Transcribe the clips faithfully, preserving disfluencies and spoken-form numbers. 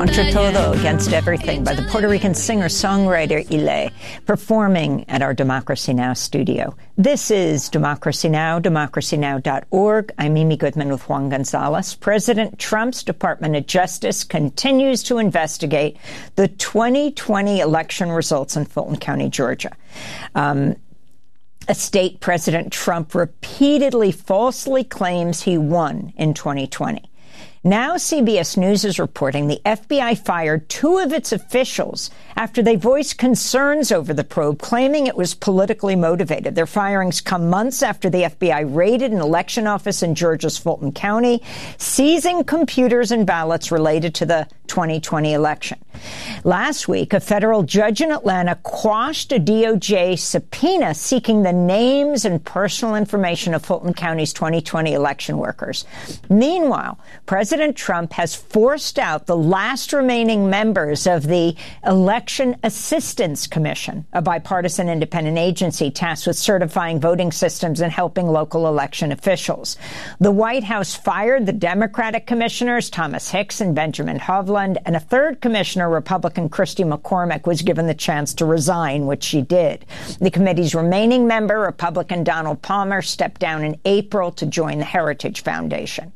Contra Todo, Against Everything by the Puerto Rican singer-songwriter Ile, performing at our Democracy Now! Studio. This is Democracy Now!, democracy now dot org. I'm Mimi Goodman with Juan Gonzalez. President Trump's Department of Justice continues to investigate the twenty twenty election results in Fulton County, Georgia. Um, a state President Trump repeatedly falsely claims he won in twenty twenty. Now C B S News is reporting the F B I fired two of its officials after they voiced concerns over the probe, claiming it was politically motivated. Their firings come months after the F B I raided an election office in Georgia's Fulton County, seizing computers and ballots related to the twenty twenty election. Last week, a federal judge in Atlanta quashed a D O J subpoena seeking the names and personal information of Fulton County's twenty twenty election workers. Meanwhile, President Trump has forced out the last remaining members of the Election Assistance Commission, a bipartisan independent agency tasked with certifying voting systems and helping local election officials. The White House fired the Democratic commissioners, Thomas Hicks and Benjamin Hovland, and a third commissioner, Republican Christy McCormick, was given the chance to resign, which she did. The committee's remaining member, Republican Donald Palmer, stepped down in April to join the Heritage Foundation.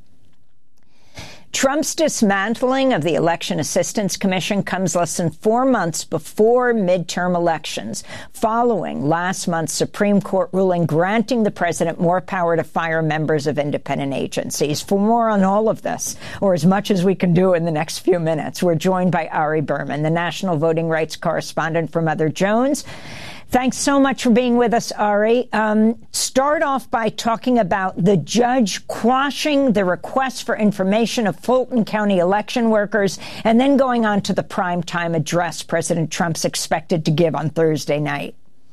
Trump's dismantling of the Election Assistance Commission comes less than four months before midterm elections, following last month's Supreme Court ruling granting the president more power to fire members of independent agencies. For more on all of this, or as much as we can do in the next few minutes, we're joined by Ari Berman, the national voting rights correspondent for Mother Jones. Thanks so much for being with us, Ari. Um, start off by talking about the judge quashing the request for information of Fulton County election workers, and then going on to the primetime address President Trump's expected to give on Thursday night.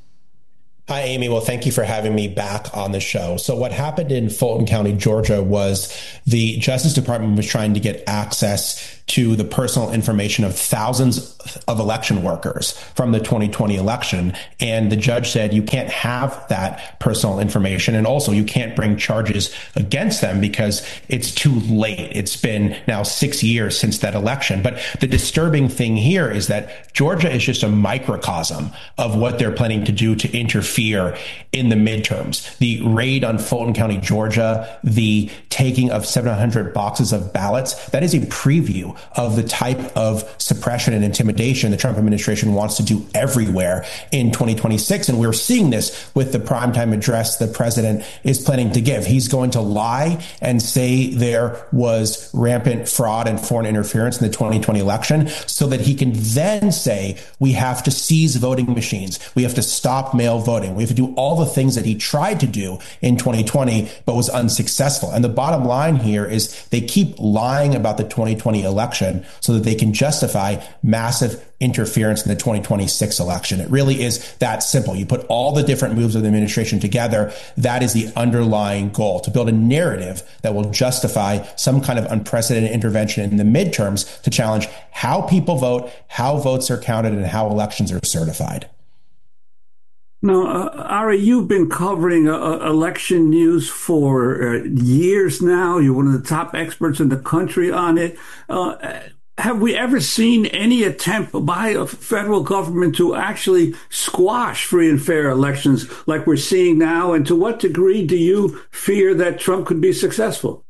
Hi, Amy. Well, thank you for having me back on the show. So what happened in Fulton County, Georgia, was the Justice Department was trying to get access to the personal information of thousands of election workers from the twenty twenty election. And the judge said you can't have that personal information. And also you can't bring charges against them because it's too late. It's been now six years since that election. But the disturbing thing here is that Georgia is just a microcosm of what they're planning to do to interfere in the midterms. The raid on Fulton County, Georgia, the taking of seven hundred boxes of ballots, that is a preview of the type of suppression and intimidation the Trump administration wants to do everywhere in twenty twenty-six. And we're seeing this with the primetime address the president is planning to give. He's going to lie and say there was rampant fraud and foreign interference in the twenty twenty election so that he can then say we have to seize voting machines. We have to stop mail voting. We have to do all the things that he tried to do in twenty twenty, but was unsuccessful. And the bottom line here is they keep lying about the twenty twenty election so that they can justify massive interference in the twenty twenty-six election. It really is that simple. You put all the different moves of the administration together. That is the underlying goal, to build a narrative that will justify some kind of unprecedented intervention in the midterms to challenge how people vote, how votes are counted, and how elections are certified. Now, uh, Ari, you've been covering uh, election news for uh, years now. You're one of the top experts in the country on it. Uh, have we ever seen any attempt by a federal government to actually squash free and fair elections like we're seeing now? And to what degree do you fear that Trump could be successful?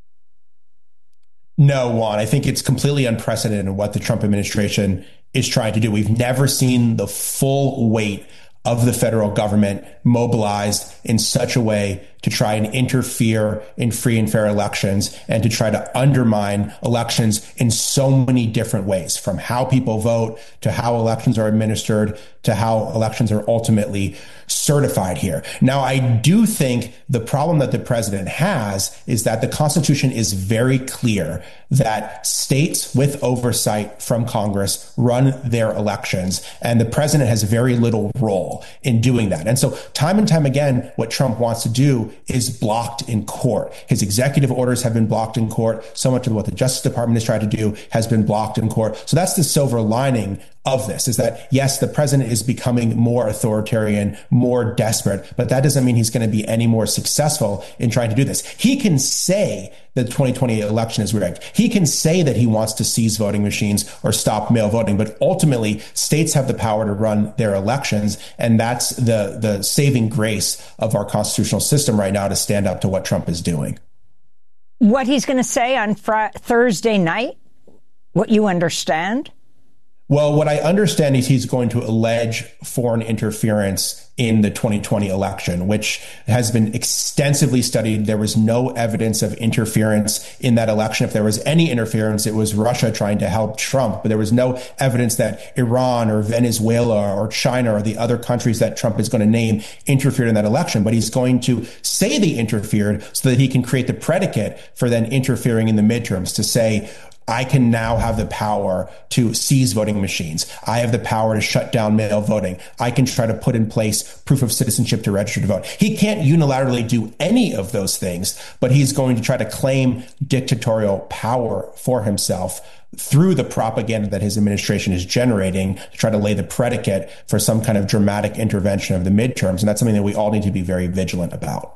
No, Juan, I think it's completely unprecedented what the Trump administration is trying to do. We've never seen the full weight of the federal government mobilized in such a way to try and interfere in free and fair elections and to try to undermine elections in so many different ways, from how people vote to how elections are administered to how elections are ultimately certified here. Now, I do think the problem that the president has is that the Constitution is very clear that states with oversight from Congress run their elections, and the president has very little role in doing that. And so time and time again, what Trump wants to do is blocked in court. His executive orders have been blocked in court. So much of what the Justice Department has tried to do has been blocked in court. So that's the silver lining of this, is that, yes, the president is becoming more authoritarian, more desperate, but that doesn't mean he's going to be any more successful in trying to do this. He can say the twenty twenty election is rigged. He can say that he wants to seize voting machines or stop mail voting, but ultimately states have the power to run their elections. And that's the, the saving grace of our constitutional system right now, to stand up to what Trump is doing. What he's going to say on Friday, Thursday night, what you understand? Well, what I understand is he's going to allege foreign interference in the twenty twenty election, which has been extensively studied. There was no evidence of interference in that election. If there was any interference, it was Russia trying to help Trump. But there was no evidence that Iran or Venezuela or China or the other countries that Trump is going to name interfered in that election. But he's going to say they interfered so that he can create the predicate for then interfering in the midterms, to say, I can now have the power to seize voting machines. I have the power to shut down mail voting. I can try to put in place proof of citizenship to register to vote. He can't unilaterally do any of those things, but he's going to try to claim dictatorial power for himself through the propaganda that his administration is generating to try to lay the predicate for some kind of dramatic intervention of the midterms. And that's something that we all need to be very vigilant about.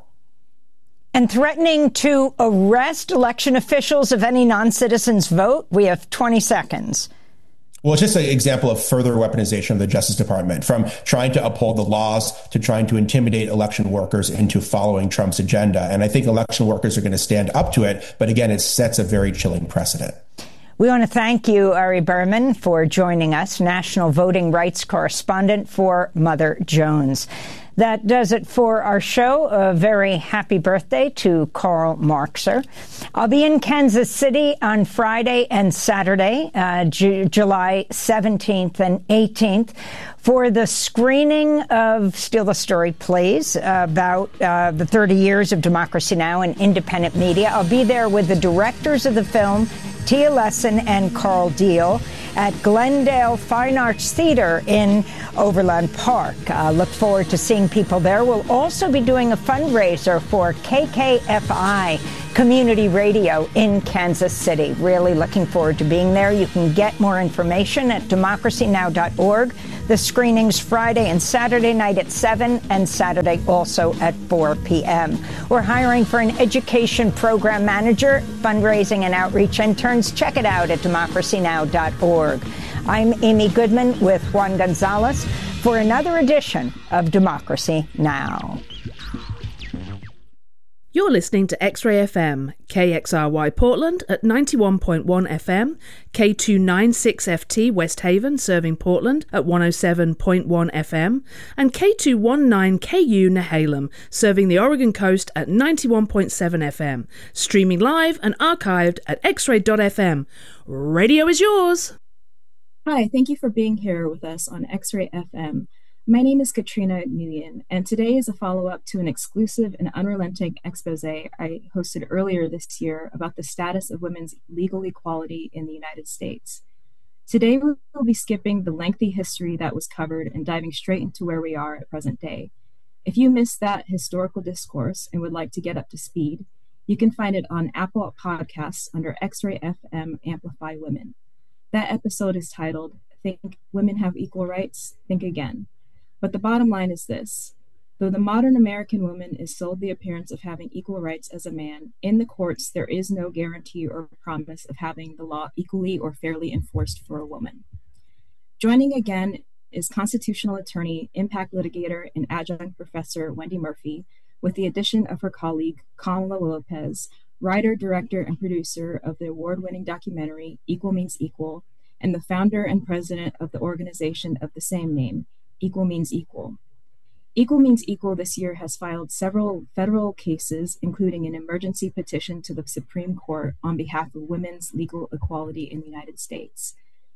And threatening to arrest election officials if any non-citizens vote. We have twenty seconds. Well, it's just an example of further weaponization of the Justice Department, from trying to uphold the laws to trying to intimidate election workers into following Trump's agenda. And I think election workers are going to stand up to it. But again, it sets a very chilling precedent. We want to thank you, Ari Berman, for joining us, national voting rights correspondent for Mother Jones. That does it for our show. A very happy birthday to Karl Marxer. I'll be in Kansas City on Friday and Saturday, uh, Ju- July seventeenth and eighteenth, for the screening of Steal the Story, Please, uh, about uh, the thirty years of Democracy Now! And independent media. I'll be there with the directors of the film, Tia Lesson and Carl Deal, at Glendale Fine Arts Theater in Overland Park. Uh, look forward to seeing people there. We'll also be doing a fundraiser for K K F I Community Radio in Kansas City. Really looking forward to being there. You can get more information at democracy now dot org. The screenings Friday and Saturday night at seven and Saturday also at four p.m. We're hiring for an education program manager, fundraising and outreach interns. Check it out at democracy now dot org. I'm Amy Goodman with Juan Gonzalez for another edition of Democracy Now! You're listening to X-Ray F M, K X R Y Portland at ninety-one point one F M, K two ninety-six F T West Haven serving Portland at one oh seven point one F M, and K two nineteen K U Nehalem serving the Oregon coast at ninety-one point seven F M. Streaming live and archived at x ray dot f m. Radio is yours! Hi, thank you for being here with us on X-Ray F M. My name is Katrina Nguyen, and today is a follow-up to an exclusive and unrelenting expose I hosted earlier this year about the status of women's legal equality in the United States. Today, we will be skipping the lengthy history that was covered and diving straight into where we are at present day. If you missed that historical discourse and would like to get up to speed, you can find it on Apple Podcasts under X-Ray F M Amplify Women. That episode is titled, Think Women Have Equal Rights? Think Again. But the bottom line is this. Though the modern American woman is sold the appearance of having equal rights as a man, in the courts there is no guarantee or promise of having the law equally or fairly enforced for a woman. Joining again is constitutional attorney, impact litigator, and adjunct professor Wendy Murphy, with the addition of her colleague Kamala Lopez, writer, director, and producer of the award-winning documentary Equal Means Equal, and the founder and president of the organization of the same name, Equal Means Equal. Equal Means Equal this year has filed several federal cases, including an emergency petition to the Supreme Court on behalf of women's legal equality in the United States.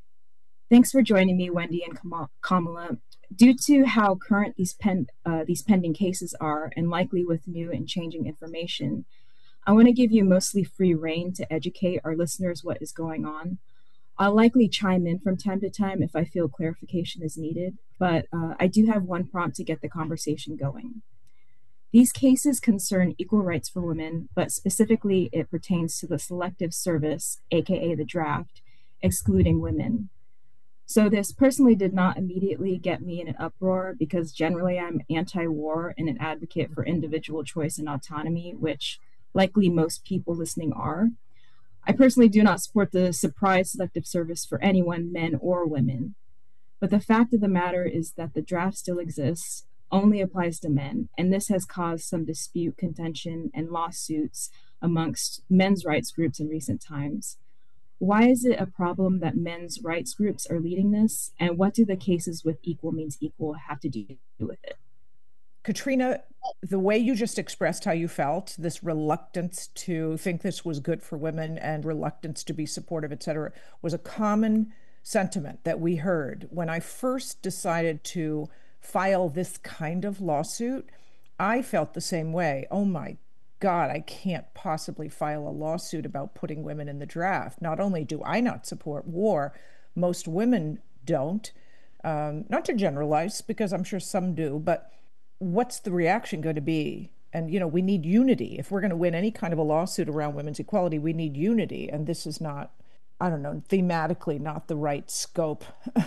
Thanks for joining me, Wendy and Kamala. Due to how current these, pen, uh, these pending cases are, and likely with new and changing information, I want to give you mostly free rein to educate our listeners what is going on. I'll likely chime in from time to time if I feel clarification is needed, but uh, I do have one prompt to get the conversation going. These cases concern equal rights for women, but specifically it pertains to the Selective Service, aka the draft, excluding women. So this personally did not immediately get me in an uproar because generally I'm anti-war and an advocate for individual choice and autonomy, which likely most people listening are. I personally do not support the surprise selective service for anyone, men or women. But the fact of the matter is that the draft still exists, only applies to men, and this has caused some dispute, contention, and lawsuits amongst men's rights groups in recent times. Why is it a problem that men's rights groups are leading this, and what do the cases with equal means equal have to do with it? Katrina, the way you just expressed how you felt, this reluctance to think this was good for women and reluctance to be supportive, et cetera, was a common sentiment that we heard. When I first decided to file this kind of lawsuit, I felt the same way. Oh my God, I can't possibly file a lawsuit about putting women in the draft. Not only do I not support war, most women don't. Um, not to generalize, because I'm sure some do, but what's the reaction going to be? And, you know, we need unity. If we're going to win any kind of a lawsuit around women's equality, we need unity. And this is not, I don't know, thematically not the right scope,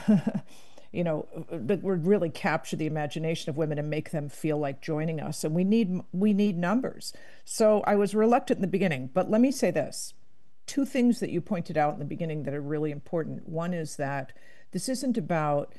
you know, that would really capture the imagination of women and make them feel like joining us. And we need we need numbers. So I was reluctant in the beginning, but let me say this. Two things that you pointed out in the beginning that are really important. One is that this isn't about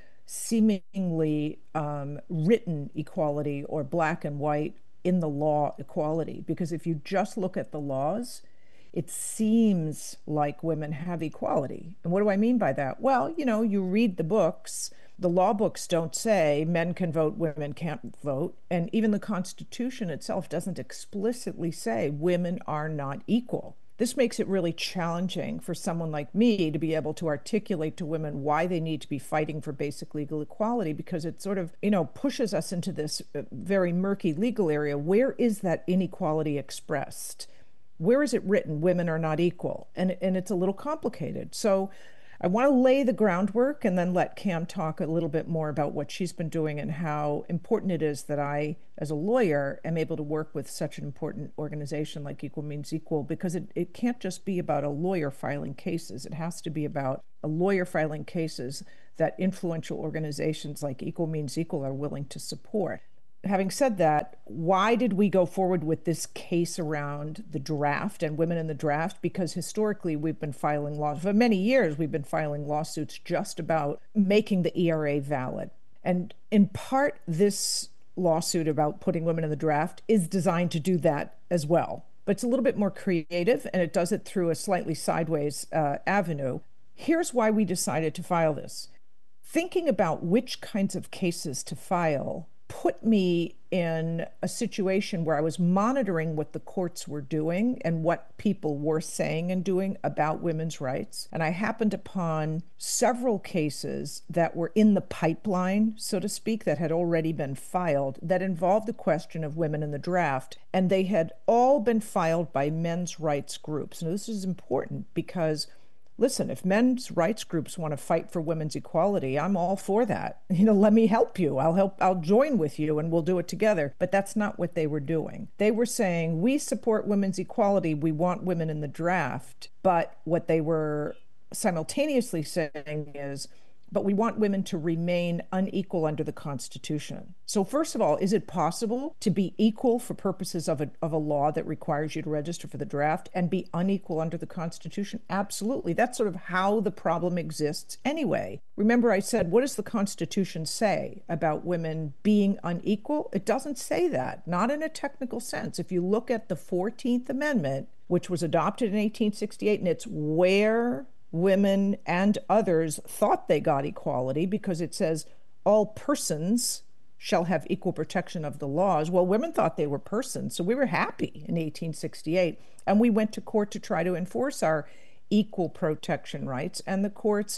seemingly um, written equality or black and white in the law equality, because if you just look at the laws, it seems like women have equality. And what do I mean by that? Well, you know, you read the books, the law books don't say men can vote, women can't vote. And even the Constitution itself doesn't explicitly say women are not equal. This makes it really challenging for someone like me to be able to articulate to women why they need to be fighting for basic legal equality, because it sort of, you know, pushes us into this very murky legal area. Where is that inequality expressed? Where is it written women are not equal? And, and it's a little complicated. So I want to lay the groundwork and then let Cam talk a little bit more about what she's been doing and how important it is that I, as a lawyer, am able to work with such an important organization like Equal Means Equal, because it, it can't just be about a lawyer filing cases. It has to be about a lawyer filing cases that influential organizations like Equal Means Equal are willing to support. Having said that, why did we go forward with this case around the draft and women in the draft? Because historically, we've been filing laws. For many years, we've been filing lawsuits just about making the E R A valid. And in part, this lawsuit about putting women in the draft is designed to do that as well. But it's a little bit more creative, and it does it through a slightly sideways uh, avenue. Here's why we decided to file this. Thinking about which kinds of cases to file put me in a situation where I was monitoring what the courts were doing and what people were saying and doing about women's rights. And I happened upon several cases that were in the pipeline, so to speak, that had already been filed that involved the question of women in the draft. And they had all been filed by men's rights groups. Now, this is important because listen, if men's rights groups want to fight for women's equality, I'm all for that. You know, let me help you. I'll help, I'll join with you and we'll do it together. But that's not what they were doing. They were saying, we support women's equality. We want women in the draft. But what they were simultaneously saying is, but we want women to remain unequal under the Constitution. So first of all, is it possible to be equal for purposes of a, of a law that requires you to register for the draft and be unequal under the Constitution? Absolutely. That's sort of how the problem exists anyway. Remember, I said, what does the Constitution say about women being unequal? It doesn't say that, not in a technical sense. If you look at the fourteenth Amendment, which was adopted in eighteen sixty-eight, and it's where women and others thought they got equality, because it says all persons shall have equal protection of the laws. Well, women thought they were persons, so we were happy in eighteen sixty-eight. And we went to court to try to enforce our equal protection rights, and the courts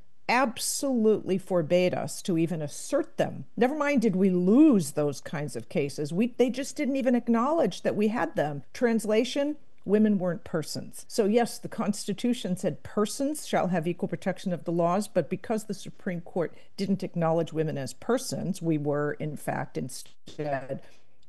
absolutely forbade us to even assert them. Never mind did we lose those kinds of cases. We, they just didn't even acknowledge that we had them. Translation: women weren't persons. So yes, the Constitution said persons shall have equal protection of the laws, but because the Supreme Court didn't acknowledge women as persons, we were, in fact, instead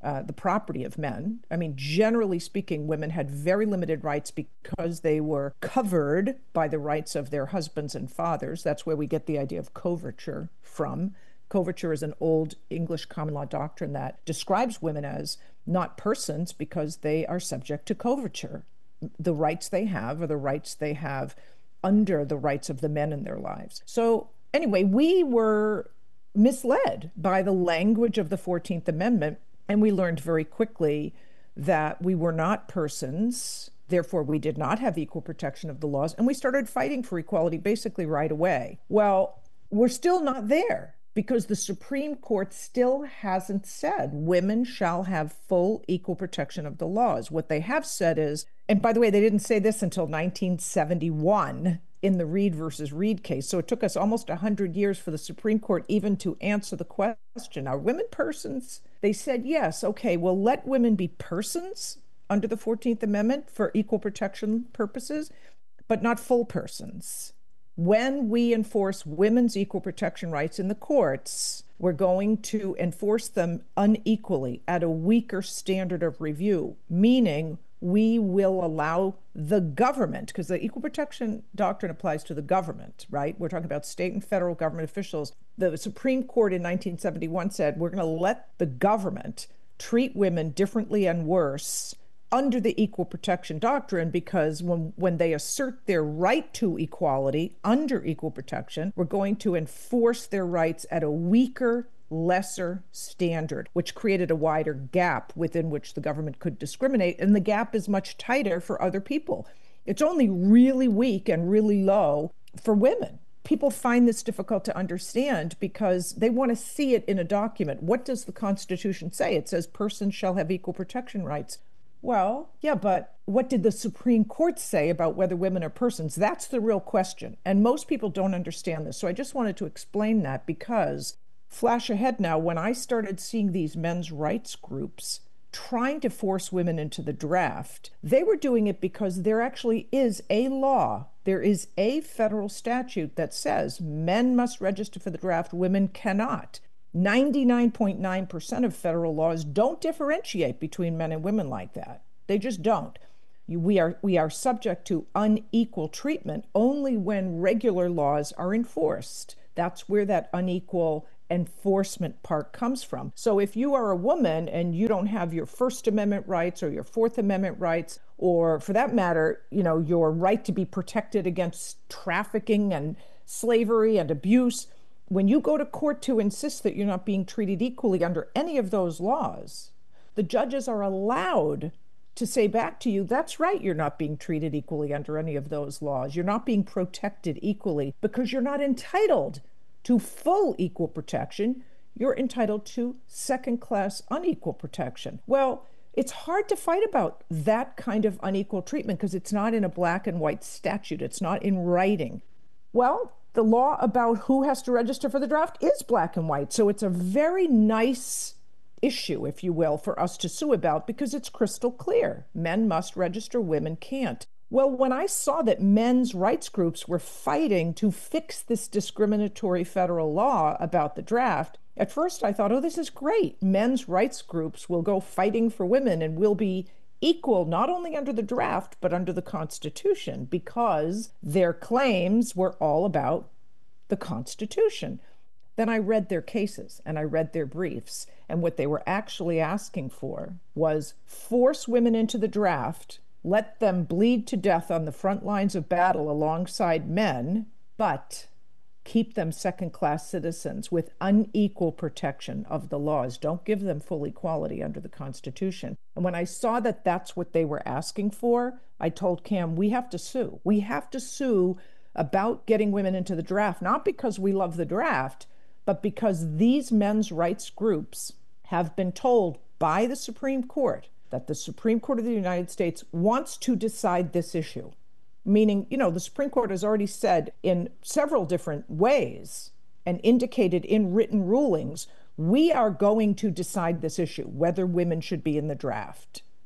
uh, the property of men. I mean, generally speaking, women had very limited rights because they were covered by the rights of their husbands and fathers. That's where we get the idea of coverture from. Coverture is an old English common law doctrine that describes women as not persons because they are subject to coverture. The rights they have are the rights they have under the rights of the men in their lives. So anyway, we were misled by the language of the fourteenth Amendment, and we learned very quickly that we were not persons, therefore we did not have equal protection of the laws, and we started fighting for equality basically right away. Well, we're still not there because the Supreme Court still hasn't said women shall have full equal protection of the laws. What they have said is, and by the way, they didn't say this until nineteen seventy-one in the Reed versus Reed case. So it took us almost one hundred years for the Supreme Court even to answer the question, are women persons? They said, yes, okay, well, let women be persons under the fourteenth Amendment for equal protection purposes, but not full persons. When we enforce women's equal protection rights in the courts, we're going to enforce them unequally at a weaker standard of review, meaning we will allow the government, because the equal protection doctrine applies to the government, right? We're talking about state and federal government officials. The Supreme Court in nineteen seventy-one said we're going to let the government treat women differently and worse under the equal protection doctrine, because when, when they assert their right to equality under equal protection, we're going to enforce their rights at a weaker, lesser standard, which created a wider gap within which the government could discriminate. And the gap is much tighter for other people. It's only really weak and really low for women. People find this difficult to understand because they want to see it in a document. What does the Constitution say? It says persons shall have equal protection rights. Well, yeah, but what did the Supreme Court say about whether women are persons? That's the real question. And most people don't understand this. So I just wanted to explain that because, flash ahead now, when I started seeing these men's rights groups trying to force women into the draft, they were doing it because there actually is a law. There is a federal statute that says men must register for the draft, women cannot. ninety-nine point nine percent of federal laws don't differentiate between men and women like that. They just don't. We are, we are subject to unequal treatment only when regular laws are enforced. That's where that unequal enforcement part comes from. So if you are a woman and you don't have your First Amendment rights or your Fourth Amendment rights, or for that matter, you know, your right to be protected against trafficking and slavery and abuse, when you go to court to insist that you're not being treated equally under any of those laws, the judges are allowed to say back to you, that's right, you're not being treated equally under any of those laws. You're not being protected equally because you're not entitled to full equal protection. You're entitled to second-class unequal protection. Well, it's hard to fight about that kind of unequal treatment because it's not in a black and white statute. It's not in writing. Well, the law about who has to register for the draft is black and white. So it's a very nice issue, if you will, for us to sue about because it's crystal clear. Men must register, women can't. Well, when I saw that men's rights groups were fighting to fix this discriminatory federal law about the draft, at first I thought, oh, this is great. Men's rights groups will go fighting for women and will be equal not only under the draft, but under the Constitution, because their claims were all about the Constitution. Then I read their cases and I read their briefs, and what they were actually asking for was force women into the draft, let them bleed to death on the front lines of battle alongside men, but keep them second-class citizens with unequal protection of the laws. Don't give them full equality under the Constitution. And when I saw that that's what they were asking for, I told Cam, we have to sue. We have to sue about getting women into the draft, not because we love the draft, but because these men's rights groups have been told by the Supreme Court that the Supreme Court of the United States wants to decide this issue. Meaning, you know, the Supreme Court has already said in several different ways and indicated in written rulings, we are going to decide this issue, whether women should be in the draft.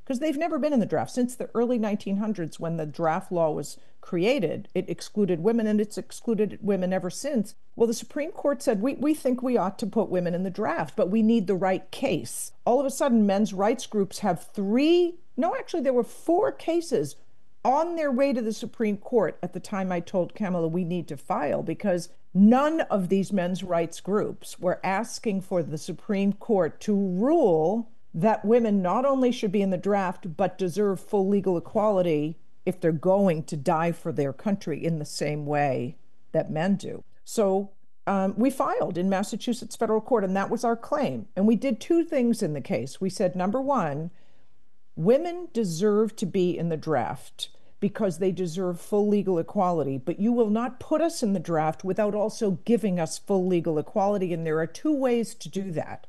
because they've never been in the draft. Since the early nineteen hundreds, when the draft law was created, it excluded women, and it's excluded women ever since. Well, the Supreme Court said, we, we think we ought to put women in the draft, but we need the right case. All of a sudden, men's rights groups have three, no, actually, there were four cases on their way to the Supreme Court at the time I told Kamala we need to file, because none of these men's rights groups were asking for the Supreme Court to rule that women not only should be in the draft, but deserve full legal equality if they're going to die for their country in the same way that men do. So um, we filed in Massachusetts federal court, and that was our claim. And we did two things in the case. We said, number one, women deserve to be in the draft because they deserve full legal equality, but you will not put us in the draft without also giving us full legal equality. And there are two ways to do that.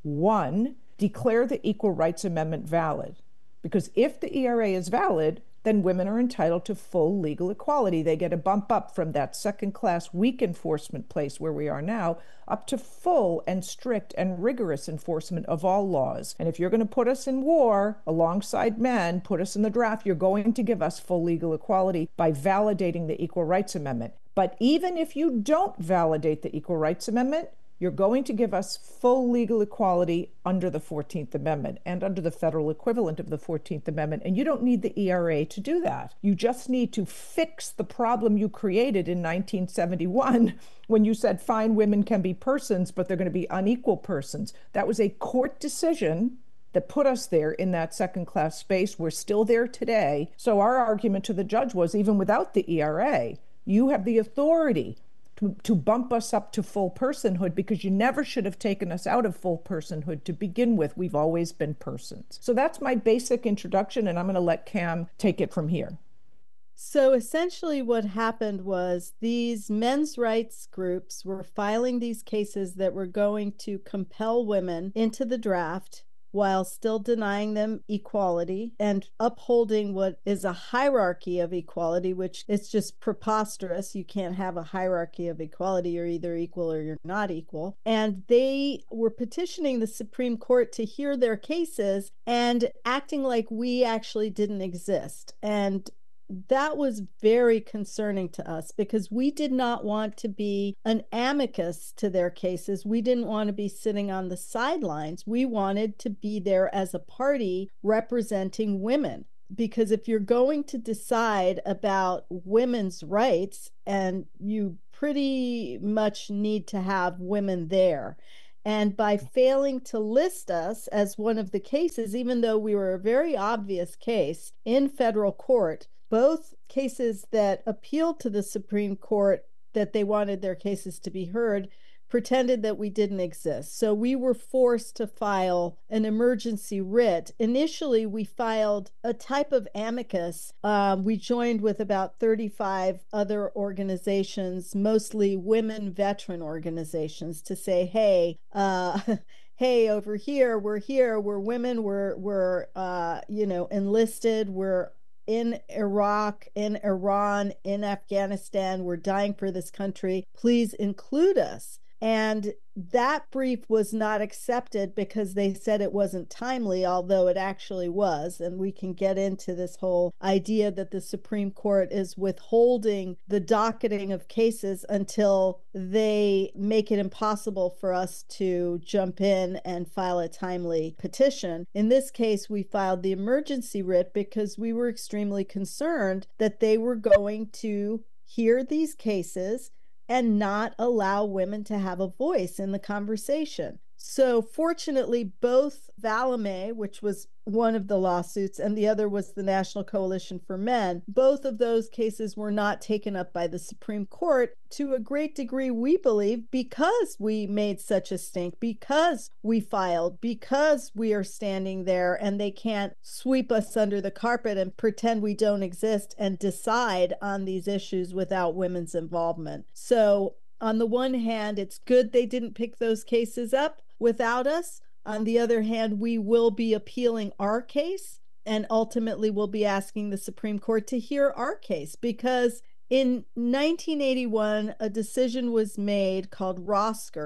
One, declare the Equal Rights Amendment valid, because if the E R A is valid, then women are entitled to full legal equality. They get a bump up from that second-class weak enforcement place where we are now up to full and strict and rigorous enforcement of all laws. And if you're going to put us in war alongside men, put us in the draft, you're going to give us full legal equality by validating the Equal Rights Amendment. But even if you don't validate the Equal Rights Amendment, you're going to give us full legal equality under the fourteenth Amendment and under the federal equivalent of the fourteenth Amendment. And you don't need the E R A to do that. You just need to fix the problem you created in nineteen seventy-one when you said, fine, women can be persons, but they're going to be unequal persons. That was a court decision that put us there in that second-class space. We're still there today. So our argument to the judge was, even without the E R A, you have the authority To, to bump us up to full personhood, because you never should have taken us out of full personhood to begin with. We've always been persons. So that's my basic introduction, and I'm going to let Cam take it from here. So essentially what happened was these men's rights groups were filing these cases that were going to compel women into the draft while still denying them equality and upholding what is a hierarchy of equality, which is just preposterous. You can't have a hierarchy of equality. You're either equal or you're not equal. And they were petitioning the Supreme Court to hear their cases and acting like we actually didn't exist. And that was very concerning to us, because we did not want to be an amicus to their cases. We didn't want to be sitting on the sidelines. We wanted to be there as a party representing women, because if you're going to decide about women's rights, and you pretty much need to have women there. And by failing to list us as one of the cases, even though we were a very obvious case in federal court, both cases that appealed to the Supreme Court that they wanted their cases to be heard pretended that we didn't exist. So we were forced to file an emergency writ. Initially, we filed a type of amicus. Um, we joined with about thirty-five other organizations, mostly women veteran organizations, to say, hey, uh, hey, over here, we're here, we're women, we're, we're uh, you know, enlisted, we're in Iraq, in Iran, in Afghanistan, we're dying for this country. Please include us. And that brief was not accepted because they said it wasn't timely, although it actually was. And we can get into this whole idea that the Supreme Court is withholding the docketing of cases until they make it impossible for us to jump in and file a timely petition. In this case, we filed the emergency writ because we were extremely concerned that they were going to hear these cases and not allow women to have a voice in the conversation. So fortunately, both Valimé, which was one of the lawsuits, and the other was the National Coalition for Men, both of those cases were not taken up by the Supreme Court to a great degree, we believe, because we made such a stink, because we filed, because we are standing there and they can't sweep us under the carpet and pretend we don't exist and decide on these issues without women's involvement. So on the one hand, it's good they didn't pick those cases up without us. On the other hand, we will be appealing our case, and ultimately we'll be asking the Supreme Court to hear our case, because in nineteen eighty-one, a decision was made called Rosker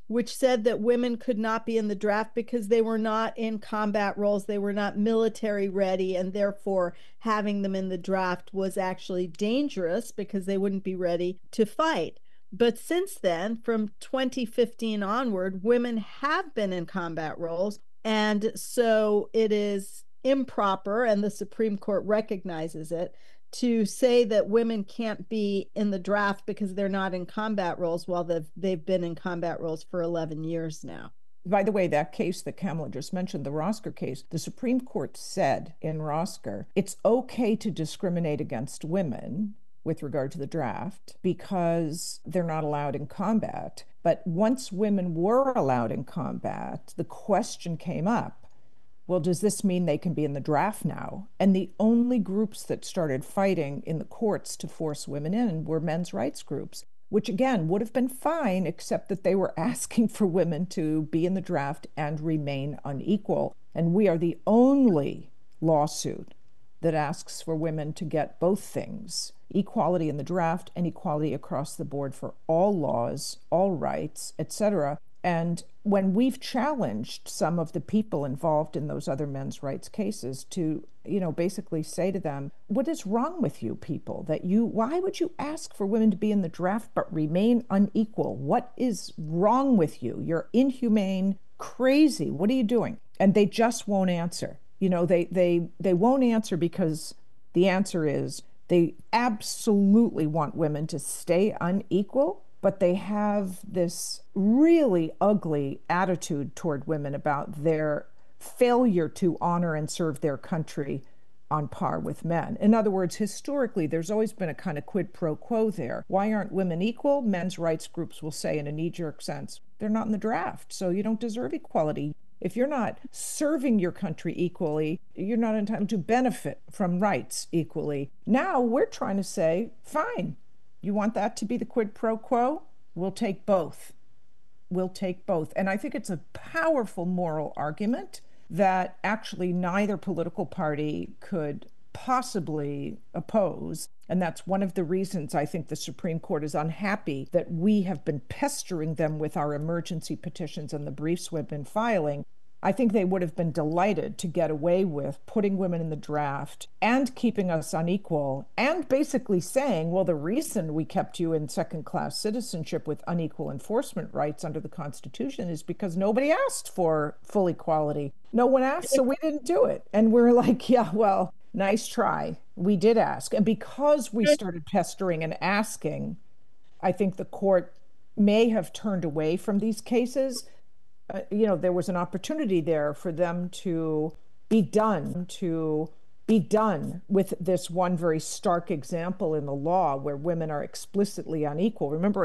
which said that women could not be in the draft because they were not in combat roles, they were not military ready, and therefore having them in the draft was actually dangerous because they wouldn't be ready to fight. But since then, from twenty fifteen onward, women have been in combat roles. And so it is improper, and the Supreme Court recognizes it, to say that women can't be in the draft because they're not in combat roles while they've, they've been in combat roles for eleven years now. By the way, that case that Kamala just mentioned, the Rosker case, the Supreme Court said in Rosker, it's okay to discriminate against women with regard to the draft because they're not allowed in combat. But once women were allowed in combat, the question came up, well, does this mean they can be in the draft now? And the only groups that started fighting in the courts to force women in were men's rights groups, which again would have been fine, except that they were asking for women to be in the draft and remain unequal. And we are the only lawsuit that asks for women to get both things, equality in the draft and equality across the board for all laws, all rights, et cetera. And when we've challenged some of the people involved in those other men's rights cases to, you know, basically say to them, what is wrong with you people that you, why would you ask for women to be in the draft but remain unequal? What is wrong with you? You're inhumane, crazy. What are you doing? And they just won't answer. You know, they they they won't answer because the answer is they absolutely want women to stay unequal, but they have this really ugly attitude toward women about their failure to honor and serve their country on par with men. In other words, historically, there's always been a kind of quid pro quo there. Why aren't women equal? Men's rights groups will say in a knee-jerk sense, they're not in the draft, so you don't deserve equality. If you're not serving your country equally, you're not entitled to benefit from rights equally. Now we're trying to say, fine, you want that to be the quid pro quo? We'll take both. We'll take both. And I think it's a powerful moral argument that actually neither political party could possibly oppose. And that's one of the reasons I think the Supreme Court is unhappy that we have been pestering them with our emergency petitions and the briefs we've been filing. I think they would have been delighted to get away with putting women in the draft and keeping us unequal and basically saying, well, the reason we kept you in second-class citizenship with unequal enforcement rights under the Constitution is because nobody asked for full equality. No one asked, so we didn't do it. And we're like, yeah, well, nice try. We did ask. And because we started pestering and asking, I think the court may have turned away from these cases. Uh, you know, there was an opportunity there for them to be done, to be done with this one very stark example in the law where women are explicitly unequal. Remember,